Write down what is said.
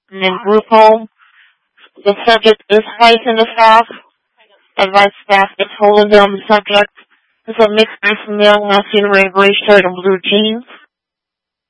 named group home. The subject is fighting the staff. Advice staff is holding them. The subject is a mixed race male, masculine, red, gray shirt, and blue jeans.